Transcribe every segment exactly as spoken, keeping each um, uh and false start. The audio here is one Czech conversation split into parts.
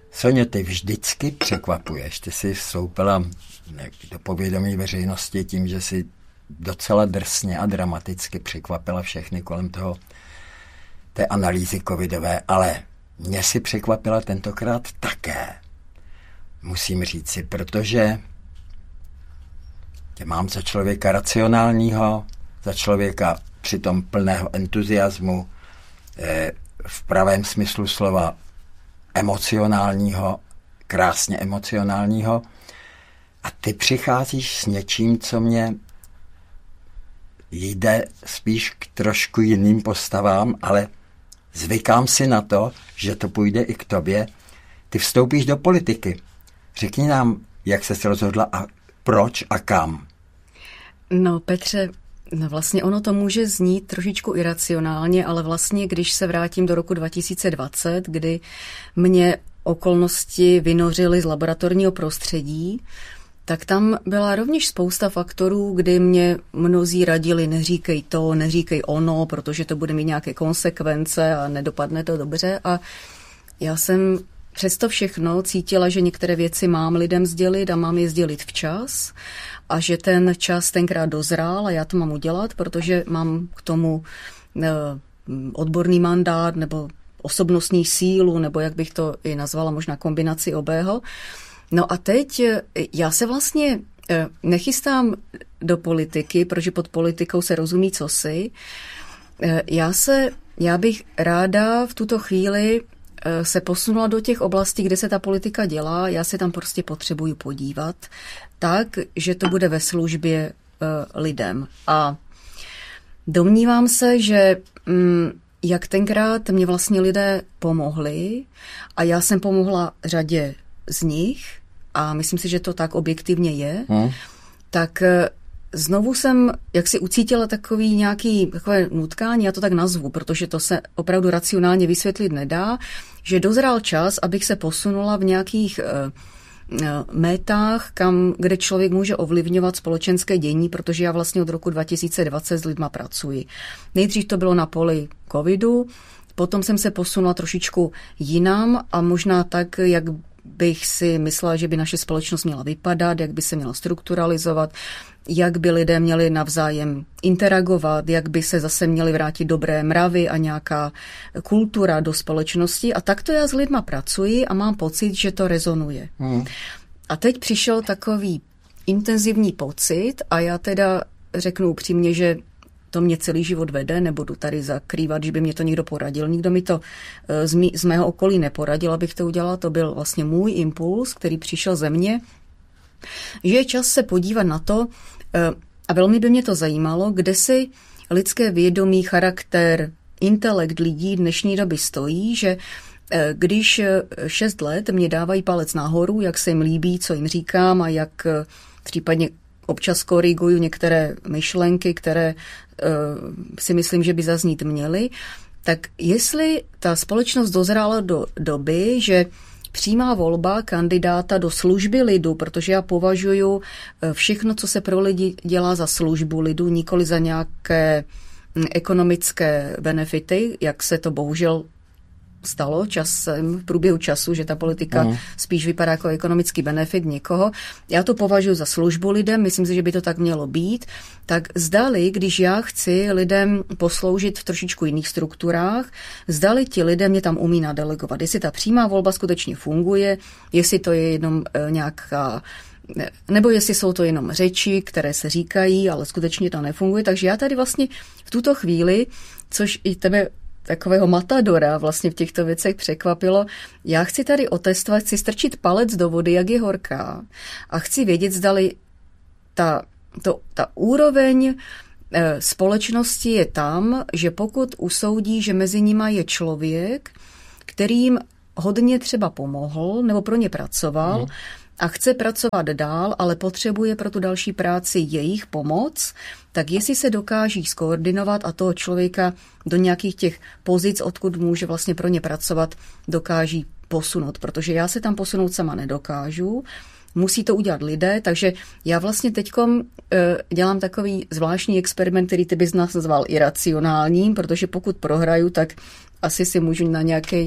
Soňo, ty vždycky překvapuješ. Ty jsi vstoupila do povědomí veřejnosti tím, že jsi docela drsně a dramaticky překvapila všechny kolem toho té analýzy covidové, ale mě si překvapila tentokrát také. Musím říci, protože tě mám za člověka racionálního, za člověka přitom plného entuziasmu, v pravém smyslu slova emocionálního, krásně emocionálního, a ty přicházíš s něčím, co mě jde spíš k trošku jiným postavám, ale zvykám si na to, že to půjde i k tobě. Ty vstoupíš do politiky. Řekni nám, jak ses rozhodla a proč a kam. No, Petře, no vlastně ono to může znít trošičku iracionálně, ale vlastně, když se vrátím do roku dva tisíce dvacet, kdy mě okolnosti vynořily z laboratorního prostředí, tak tam byla rovněž spousta faktorů, kdy mě mnozí radili, neříkej to, neříkej ono, protože to bude mít nějaké konsekvence a nedopadne to dobře. A já jsem přesto všechno cítila, že některé věci mám lidem sdělit a mám je sdělit včas a že ten čas tenkrát dozrál a já to mám udělat, protože mám k tomu odborný mandát nebo osobnostní sílu, nebo jak bych to i nazvala, možná kombinaci obého. No a teď já se vlastně nechystám do politiky, protože pod politikou se rozumí cosi. Já se, já bych ráda v tuto chvíli se posunula do těch oblastí, kde se ta politika dělá. Já se tam prostě potřebuju podívat tak, že to bude ve službě lidem. A domnívám se, že jak tenkrát mě vlastně lidé pomohli a já jsem pomohla řadě z nich a myslím si, že to tak objektivně je, hmm. tak znovu jsem jaksi ucítila takový nějaký takové nutkání, já to tak nazvu, protože to se opravdu racionálně vysvětlit nedá, že dozrál čas, abych se posunula v nějakých uh, métách, kam, kde člověk může ovlivňovat společenské dění, protože já vlastně od roku dva tisíce dvacet s lidma pracuji. Nejdřív to bylo na poli covidu, potom jsem se posunula trošičku jinam a možná tak, jak bych si myslela, že by naše společnost měla vypadat, jak by se měla strukturalizovat, jak by lidé měli navzájem interagovat, jak by se zase měly vrátit dobré mravy a nějaká kultura do společnosti. A takto já s lidma pracuji a mám pocit, že to rezonuje. Hmm. A teď přišel takový intenzivní pocit a já teda řeknu upřímně, že to mě celý život vede, nebudu tady zakrývat, že by mě to někdo poradil. Nikdo mi to z, mý, z mého okolí neporadil, abych to udělala. To byl vlastně můj impuls, který přišel ze mě, že je čas se podívat na to, a velmi by mě to zajímalo, kde si lidské vědomí, charakter, intelekt lidí dnešní doby stojí, že když šest let mě dávají palec nahoru, jak se jim líbí, co jim říkám a jak případně občas koriguju některé myšlenky, které uh, si myslím, že by zaznít měly, tak jestli ta společnost dozrála do doby, že přímá volba kandidáta do služby lidu, protože já považuji všechno, co se pro lidi dělá za službu lidu, nikoli za nějaké ekonomické benefity, jak se to bohužel stalo časem, v průběhu času, že ta politika uh-huh. spíš vypadá jako ekonomický benefit někoho. Já to považuji za službu lidem, myslím si, že by to tak mělo být. Tak zdali, když já chci lidem posloužit v trošičku jiných strukturách, zdali ti lidé mě tam umí nadelegovat. Jestli ta přímá volba skutečně funguje, jestli to je jenom e, nějaká nebo jestli jsou to jenom řeči, které se říkají, ale skutečně to nefunguje. Takže já tady vlastně v tuto chvíli, což i tebe takového matadora vlastně v těchto věcech překvapilo. Já chci tady otestovat, chci strčit palec do vody, jak je horká a chci vědět, zdali ta, to, ta úroveň e, společnosti je tam, že pokud usoudí, že mezi nima je člověk, kterým hodně třeba pomohl nebo pro ně pracoval, mm. a chce pracovat dál, ale potřebuje pro tu další práci jejich pomoc, tak jestli se dokáží skoordinovat a toho člověka do nějakých těch pozic, odkud může vlastně pro ně pracovat, dokáží posunout, protože já se tam posunout sama nedokážu, musí to udělat lidé, takže já vlastně teďkom e, dělám takový zvláštní experiment, který ty bys nás nazval iracionálním, protože pokud prohraju, tak asi si můžu na nějaký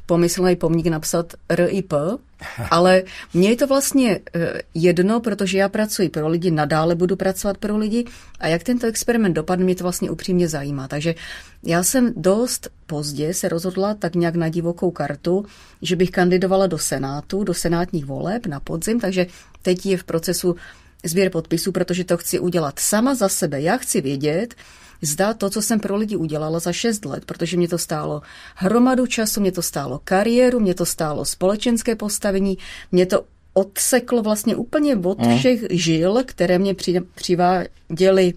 pomyslný pomník napsat R I P, ale mně je to vlastně jedno, protože já pracuji pro lidi, nadále budu pracovat pro lidi a jak tento experiment dopadne, mě to vlastně upřímně zajímá. Takže já jsem dost pozdě se rozhodla tak nějak na divokou kartu, že bych kandidovala do Senátu, do senátních voleb na podzim, takže teď je v procesu sběr podpisů, protože to chci udělat sama za sebe. Já chci vědět, zda to, co jsem pro lidi udělala za šest let, protože mě to stálo hromadu času, mě to stálo kariéru, mě to stálo společenské postavení, mě to odseklo vlastně úplně od všech žil, které mě přiváděly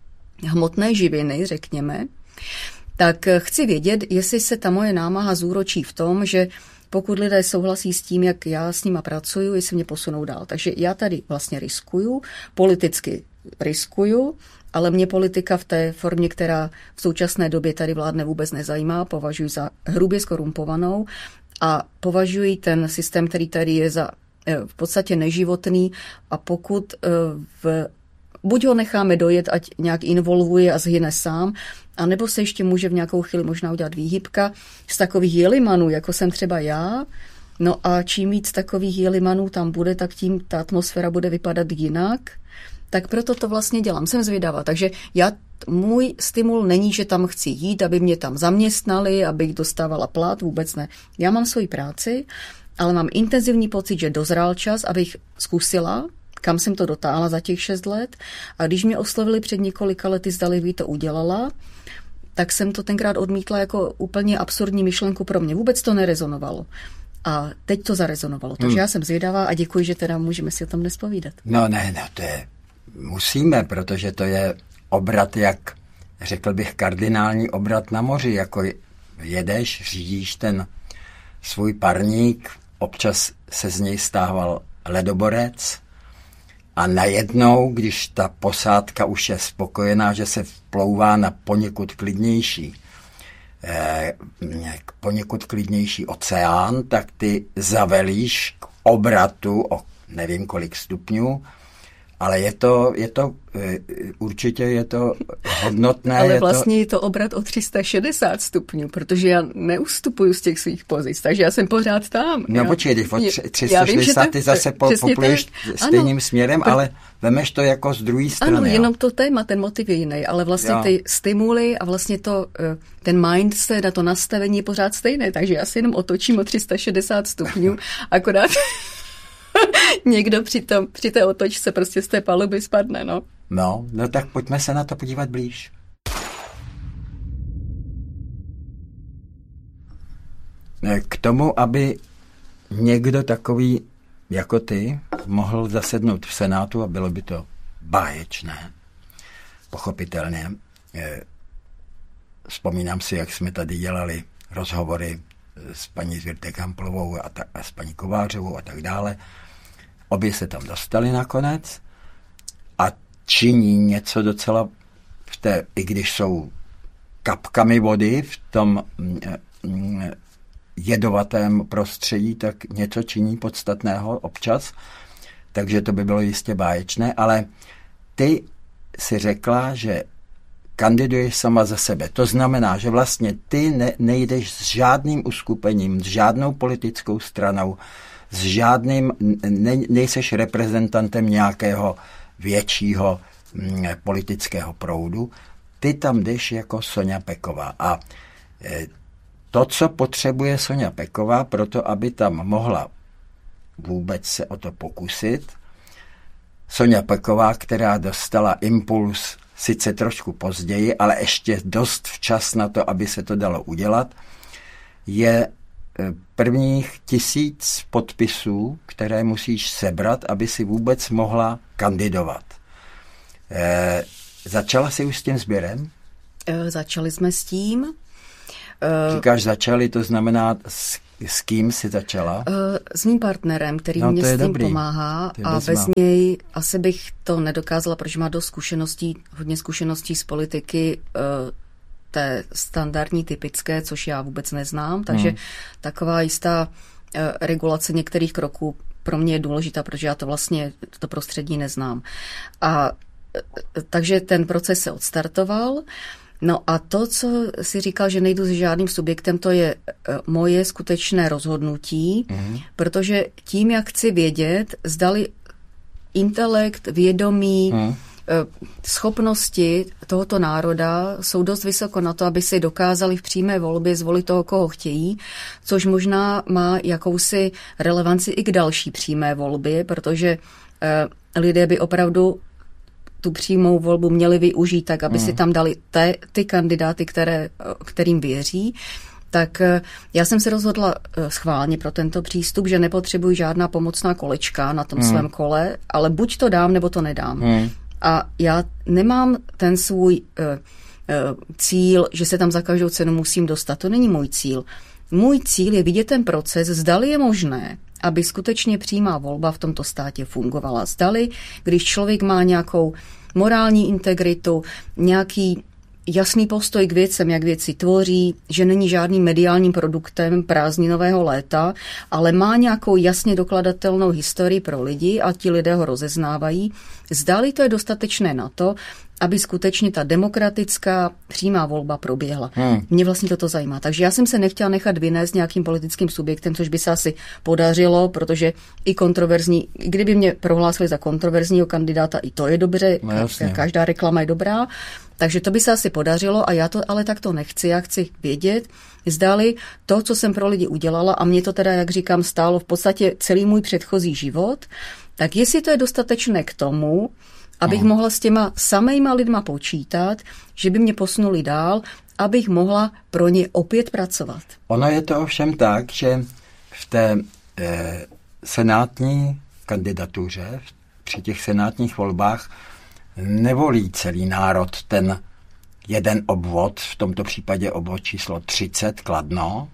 hmotné živiny, řekněme, tak chci vědět, jestli se ta moje námaha zúročí v tom, že pokud lidé souhlasí s tím, jak já s nima pracuju, jestli mě posunou dál. Takže já tady vlastně riskuju, politicky riskuju, ale mě politika v té formě, která v současné době tady vládne, vůbec nezajímá, považuji za hrubě skorumpovanou a považuji ten systém, který tady je, za v podstatě neživotný a pokud v, buď ho necháme dojet, ať nějak involvuje a zhyne sám, a nebo se ještě může v nějakou chvíli možná udělat výhybka z takových jelimanů, jako jsem třeba já. No a čím víc takových jelimanů tam bude, tak tím ta atmosféra bude vypadat jinak. Tak proto to vlastně dělám. Jsem zvědavá. Takže já, můj stimul není, že tam chci jít, aby mě tam zaměstnali, abych dostávala plat, vůbec ne. Já mám svoji práci, ale mám intenzivní pocit, že dozrál čas, abych zkusila, kam jsem to dotáhla za těch šest let. A když mě oslovili před několika lety, zdali by to udělala, tak jsem to tenkrát odmítla jako úplně absurdní myšlenku pro mě. Vůbec to nerezonovalo. A teď to zarezonovalo. Takže hmm. já jsem zvědavá a děkuji, že teda můžeme si o tom dnes povídat. No ne, no to je, musíme, protože to je obrat, jak řekl bych, kardinální obrat na moři, jako jedeš, řídíš ten svůj parník, občas se z něj stával ledoborec a najednou, když ta posádka už je spokojená, že se vplouvá na poněkud klidnější eh, poněkud klidnější oceán, tak ty zavelíš k obratu o nevím kolik stupňů, ale je to, je to určitě je to hodnotné. Ale je vlastně to... je to obrat o tři sta šedesát stupňů, protože já neustupuju z těch svých pozic, takže já jsem pořád tam. No počkej, když o tři sta šedesát ty zase po, popluješ stejným ano, směrem, pr- ale vemeš to jako z druhé strany. Ano, jenom to téma, ten motiv je jiný, ale vlastně jo. Ty stimuly a vlastně to, ten mindset a to nastavení je pořád stejné, takže já si jenom otočím o tři sta šedesát stupňů, akorát... Někdo při, tom, při té otočce prostě z té paluby spadne, no. No, no tak pojďme se na to podívat blíž. K tomu, aby někdo takový jako ty mohl zasednout v Senátu a bylo by to báječné, pochopitelně. Vzpomínám si, jak jsme tady dělali rozhovory s paní Zvirtek-Hamplovou a, ta, a s paní Kovářovou a tak dále. Obě se tam dostali nakonec a činí něco docela v té, i když jsou kapkami vody v tom mm, jedovatém prostředí, tak něco činí podstatného občas, takže to by bylo jistě báječné, ale ty si řekla, že kandiduješ sama za sebe. To znamená, že vlastně ty ne, nejdeš s žádným uskupením, s žádnou politickou stranou, s žádným, ne, nejseš reprezentantem nějakého většího m, politického proudu. Ty tam jdeš jako Soňa Peková. A e, to, co potřebuje Soňa Peková, proto aby tam mohla vůbec se o to pokusit, Soňa Peková, která dostala impuls sice trošku později, ale ještě dost včas na to, aby se to dalo udělat, je prvních tisíc podpisů, které musíš sebrat, aby si vůbec mohla kandidovat. E, začala jsi už s tím sběrem? E, začali jsme s tím. E, Říkáš začali, to znamená s, s kým jsi začala? E, s mým partnerem, který no, mě s tím dobrý. pomáhá a bez něj asi bych to nedokázala, protože má dost zkušeností, hodně zkušeností z politiky, e, té standardní, typické, což já vůbec neznám, takže hmm. taková jistá e, regulace některých kroků pro mě je důležitá, protože já to vlastně, to prostředí neznám. A e, takže ten proces se odstartoval No a to, co si říkal, že nejdu s žádným subjektem, to je moje skutečné rozhodnutí, mm. protože tím, jak chci vědět, zdali intelekt, vědomí, mm. schopnosti tohoto národa jsou dost vysoko na to, aby si dokázali v přímé volbě zvolit toho, koho chtějí, což možná má jakousi relevanci i k další přímé volbě, protože lidé by opravdu tu přímou volbu měli využít tak, aby mm. si tam dali te, ty kandidáty, které, kterým věří. Tak já jsem se rozhodla schválně pro tento přístup, že nepotřebuji žádná pomocná kolečka na tom mm. svém kole, ale buď to dám, nebo to nedám. Mm. A já nemám ten svůj uh, uh, cíl, že se tam za každou cenu musím dostat. To není můj cíl. Můj cíl je vidět ten proces, zdali je možné, aby skutečně přímá volba v tomto státě fungovala. Zdali, když člověk má nějakou morální integritu, nějaký jasný postoj k věcem, jak věci tvoří, že není žádným mediálním produktem prázdninového léta, ale má nějakou jasně dokladatelnou historii pro lidi a ti lidé ho rozeznávají. Zdali to je dostatečné na to, aby skutečně ta demokratická přímá volba proběhla. Hmm. Mě vlastně toto zajímá. Takže já jsem se nechtěla nechat vynést nějakým politickým subjektem, což by se asi podařilo, protože i kontroverzní, kdyby mě prohlásili za kontroverzního kandidáta, i to je dobře, no, každá reklama je dobrá, takže to by se asi podařilo a já to ale takto nechci. Já chci vědět, zdali to, co jsem pro lidi udělala, a mě to teda, jak říkám, stálo v podstatě celý můj předchozí život, tak jestli to je dostatečné k tomu, abych no. mohla s těma samejma lidma počítat, že by mě posunuli dál, abych mohla pro ně opět pracovat. Ono je to ovšem tak, že v té eh, senátní kandidatuře, při těch senátních volbách, nevolí celý národ ten jeden obvod, v tomto případě obvod číslo třicet, Kladno,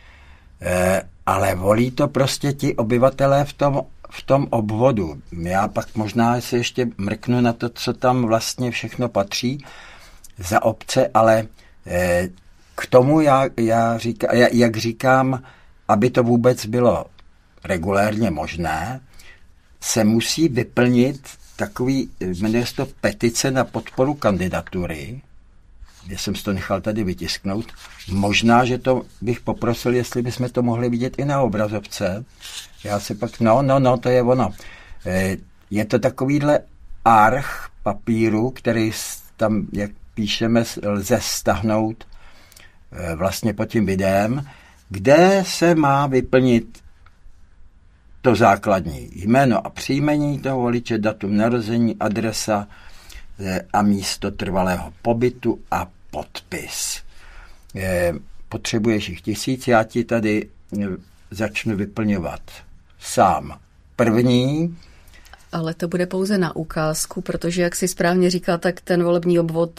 eh, ale volí to prostě ti obyvatelé v tom v tom obvodu. Já pak možná si ještě mrknu na to, co tam vlastně všechno patří za obce, ale eh, k tomu, já, já říká, jak říkám, aby to vůbec bylo regulérně možné, se musí vyplnit takový, jmenuje se to petice na podporu kandidatury. Já jsem si to nechal tady vytisknout. Možná, že to bych poprosil, jestli bychom to mohli vidět i na obrazovce. Já si pak, no, no, no, to je ono. Je to takovýhle arch papíru, který tam, jak píšeme, lze stahnout vlastně pod tím videem, kde se má vyplnit to základní jméno a příjmení toho voliče, datum narození, adresa a místo trvalého pobytu a podpis. Potřebuješ jich tisíc, já ti tady začnu vyplňovat sám první. Ale to bude pouze na ukázku, protože, jak si správně říká, tak ten volební obvod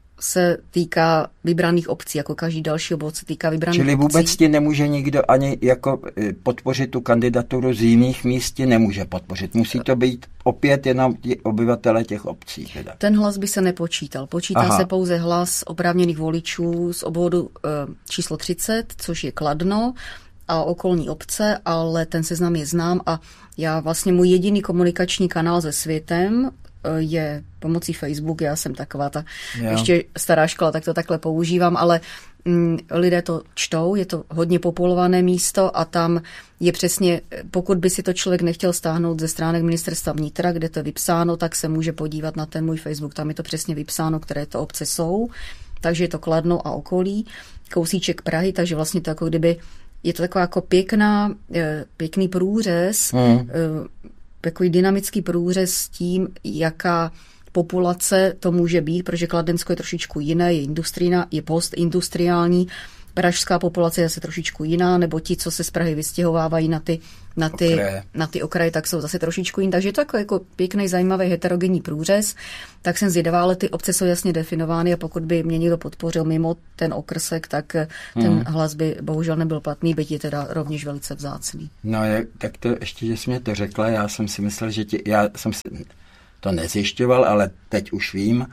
se týká vybraných obcí, jako každý další obvod se týká vybraných Čili obcí. Čili vůbec ti nemůže nikdo ani jako podpořit tu kandidaturu z jiných míst, nemůže podpořit. Musí to být opět jenom obyvatele těch obcí. Teda. Ten hlas by se nepočítal. Počítá Aha. se pouze hlas oprávněných voličů z obvodu e, číslo třicet, což je Kladno, a okolní obce, ale ten seznam je znám a já vlastně můj jediný komunikační kanál se světem je pomocí Facebook, já jsem taková ta jo. ještě stará škola, tak to takhle používám, ale mm, lidé to čtou, je to hodně populované místo a tam je přesně, pokud by si to člověk nechtěl stáhnout ze stránek ministerstva vnitra, kde to je vypsáno, tak se může podívat na ten můj Facebook, tam je to přesně vypsáno, které to obce jsou, takže je to Kladno a okolí, kousíček Prahy, takže vlastně to jako kdyby je to taková jako pěkná, pěkný průřez, mm. takový dynamický průřez s tím, jaká populace to může být, protože Kladensko je trošičku jiné, je, je postindustriální, pražská populace je zase trošičku jiná, nebo ti, co se z Prahy vystěhovávají na ty, na ty, okraje. na ty okraje, tak jsou zase trošičku jiný. Takže je to jako, jako pěkný, zajímavý, heterogenní průřez. Tak jsem zvědavá, ale ty obce jsou jasně definovány a pokud by mě někdo podpořil mimo ten okrsek, tak ten hmm. hlas by bohužel nebyl platný, byť je teda rovněž velice vzácný. No, jak, tak to ještě, že jsi mě to řekla, já jsem si myslel, že ti, já jsem si to nezjišťoval, ale teď už vím,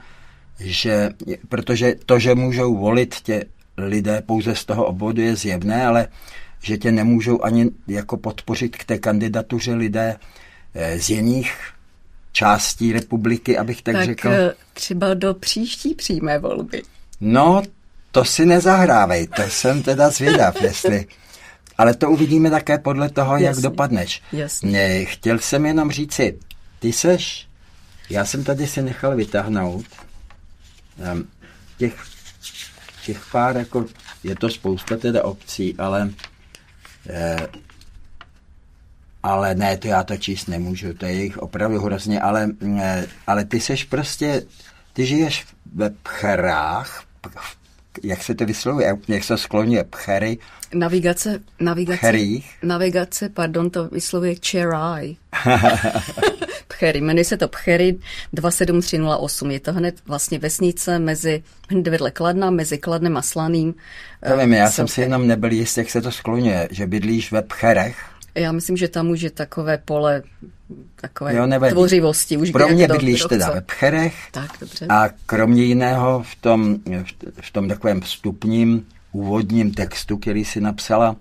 že, protože to, že můžou volit tě lidé pouze z toho obvodu je zjevné, ale že tě nemůžou ani jako podpořit k té kandidatuře lidé z jiných částí republiky, abych tak, tak řekl. Třeba do příští přímé volby. No, to si nezahrávej, to jsem teda zvědav, jestli... Ale to uvidíme také podle toho, jasně, jak dopadneš. Jasně. Chtěl jsem jenom říci, ty seš... Já jsem tady si nechal vytáhnout um, těch, těch pár, jako... Je to spousta teda obcí, ale... Eh, ale ne, to já to číst nemůžu, to je jich opravdu hrozně, ale, eh, ale ty seš prostě... Ty žiješ ve Pcherách, jak se to vyslovuje, jak se skloňuje, Pchery. Navigace, navigace, Pcherích. navigace, pardon, to vyslovuje Čeraj. Pchery, jmenuje se to Pchery dva sedm tři nula osm, je to hned vlastně vesnice mezi, hned vedle Kladna, mezi Kladnem a Slaným. To vím, já jsem si jenom nebyl jistý, jak se to skloňuje, že bydlíš ve Pcherech. Já myslím, že tam už je takové pole takové jo, tvořivosti. Už pro mě bydlíš teda ve Pcherech. Tak, dobře. A kromě jiného v tom, v tom takovém vstupním úvodním textu, který si napsala,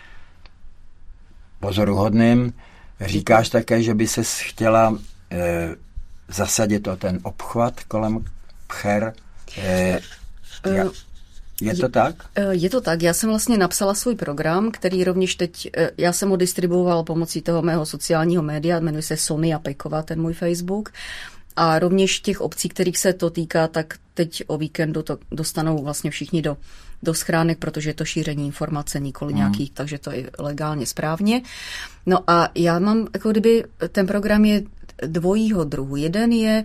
pozoruhodným, říkáš také, že by ses chtěla e, zasadit o ten obchvat kolem Pcher. E, ja, je to tak? Je to tak. Já jsem vlastně napsala svůj program, který rovněž teď, já jsem ho distribuoval pomocí toho mého sociálního média, jmenuje se Sonia Peková, ten můj Facebook. A rovněž těch obcí, kterých se to týká, tak teď o víkendu to dostanou vlastně všichni do, do schránek, protože je to šíření informace, nikoli mm. nějakých, takže to je legálně správně. No a já mám, jako kdyby ten program je dvojího druhu. Jeden je,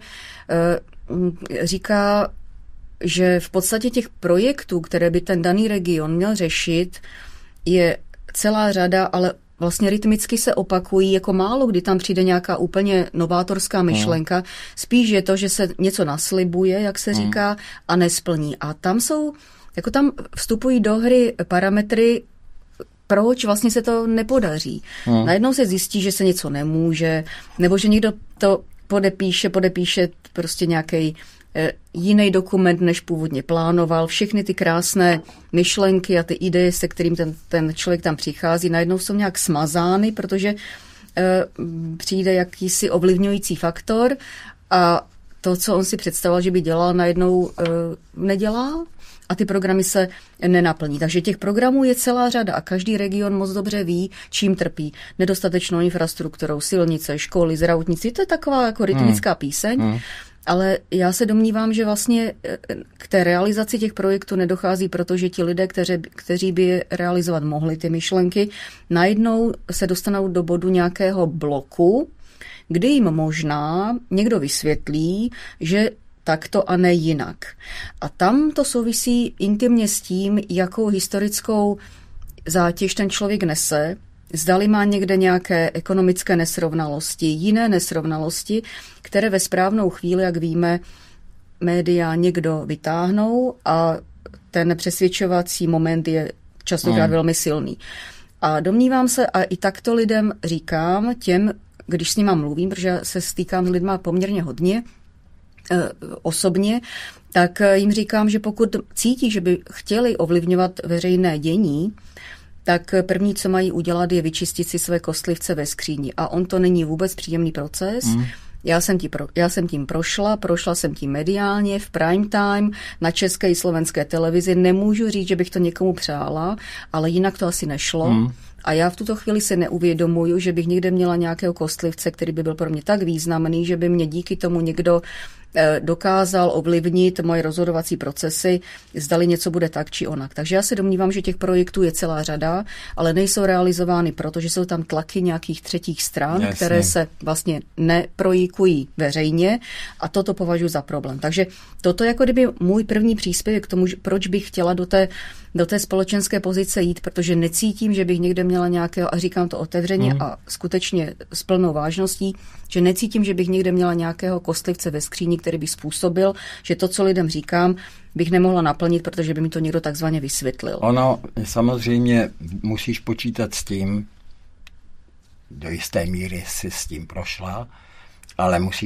říká, že v podstatě těch projektů, které by ten daný region měl řešit, je celá řada, ale vlastně rytmicky se opakují, jako málo kdy tam přijde nějaká úplně novátorská myšlenka. Mm. Spíš je to, že se něco naslibuje, jak se říká, a nesplní. A tam jsou, jako tam vstupují do hry parametry, proč vlastně se to nepodaří. Mm. Najednou se zjistí, že se něco nemůže, nebo že někdo to podepíše, podepíše prostě nějaký jiný dokument, než původně plánoval. Všechny ty krásné myšlenky a ty ideje, se kterým ten, ten člověk tam přichází, najednou jsou nějak smazány, protože e, přijde jakýsi ovlivňující faktor a to, co on si představoval, že by dělal, najednou e, nedělá a ty programy se nenaplní. Takže těch programů je celá řada a každý region moc dobře ví, čím trpí. Nedostatečnou infrastrukturou, silnice, školy, zdravotnictví, to je taková jako rytmická píseň. Hmm. Ale já se domnívám, že vlastně k té realizaci těch projektů nedochází, protože ti lidé, kteři, kteří by je realizovat mohli, ty myšlenky, najednou se dostanou do bodu nějakého bloku, kdy jim možná někdo vysvětlí, že takto a ne jinak. A tam to souvisí intimně s tím, jakou historickou zátěž ten člověk nese, zdali má někde nějaké ekonomické nesrovnalosti, jiné nesrovnalosti, které ve správnou chvíli, jak víme, média někdo vytáhnou a ten přesvědčovací moment je častokrát mm. velmi silný. A domnívám se, a i takto lidem říkám, těm, když s nima mluvím, protože se stýkám s lidma poměrně hodně, osobně, tak jim říkám, že pokud cítí, že by chtěli ovlivňovat veřejné dění, tak první, co mají udělat, je vyčistit si své kostlivce ve skříni. A on to není vůbec příjemný proces. Mm. Já jsem, tí pro, já jsem tím prošla, prošla jsem tím mediálně, v prime time, na české i slovenské televizi. Nemůžu říct, že bych to někomu přála, ale jinak to asi nešlo. Mm. A já v tuto chvíli si neuvědomuju, že bych někde měla nějakého kostlivce, který by byl pro mě tak významný, že by mě díky tomu někdo dokázal ovlivnit moje rozhodovací procesy, zdali něco bude tak či onak. Takže já se domnívám, že těch projektů je celá řada, ale nejsou realizovány, protože jsou tam tlaky nějakých třetích stran, Jasně. které se vlastně neprojikují veřejně a toto považuji za problém. Takže toto jako kdyby můj první příspěvek k tomu, proč bych chtěla do té, do té společenské pozice jít, protože necítím, že bych někde měla nějakého, a říkám to otevřeně mm. a skutečně s plnou vážností, že necítím, že bych někde měla nějakého kostlivce ve skříni, který by způsobil, že to, co lidem říkám, bych nemohla naplnit, protože by mi to někdo takzvaně vysvětlil. Ono, samozřejmě musíš počítat s tím, do jisté míry si s tím prošla, ale musíš